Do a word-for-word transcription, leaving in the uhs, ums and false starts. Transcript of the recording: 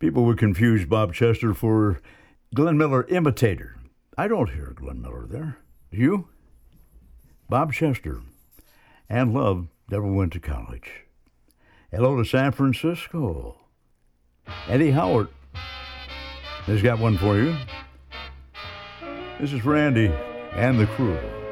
People would confuse Bob Chester for Glenn Miller imitator. I don't hear Glenn Miller there. Do you? Bob Chester and Love never went to college. Hello to San Francisco. Eddie Howard has got one for you. This is Randy and the crew.